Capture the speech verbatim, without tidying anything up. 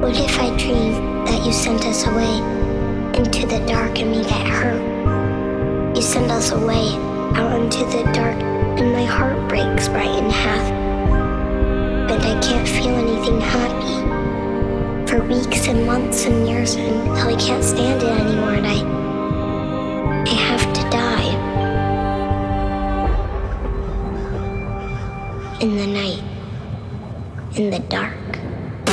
What if I dream that you sent us away into the dark and we get hurt? You send us away out into the dark and my heart breaks right in half. And I can't feel anything happy for weeks and months and years until I can't stand it anymore and I, I have to die. In the night, in the dark.